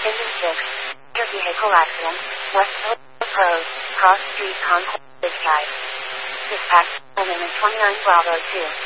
Engine 6. Motor vehicle accident. West Hills Road. Cross Street Concord. Dispatch. Woman in 29 Bravo 2.